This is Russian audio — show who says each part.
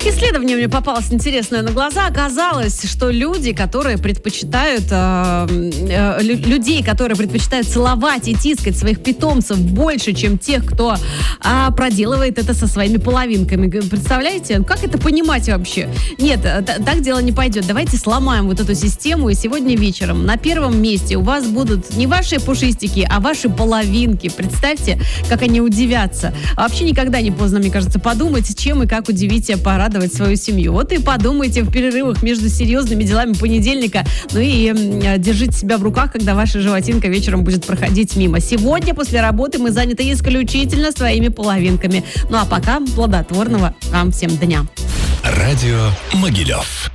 Speaker 1: Исследование мне попалось интересное на глаза. Оказалось, что люди, которые предпочитают целовать и тискать своих питомцев больше, чем тех, кто проделывает это со своими половинками. Представляете? Как это понимать вообще? Нет, так дело не пойдет. Давайте сломаем вот эту систему. И сегодня вечером на первом месте у вас будут не ваши пушистики, а ваши половинки. Представьте, как они удивятся. Вообще никогда не поздно, мне кажется, подумать, чем и как удивить и порадовать свою семью. Вот и подумайте в перерывах между серьезными делами понедельника. Ну и держите себя в руках, когда ваша животинка вечером будет проходить мимо. Сегодня после работы мы заняты исключительно своими половинками. Ну а пока плодотворного вам всем дня.
Speaker 2: Радио Могилев.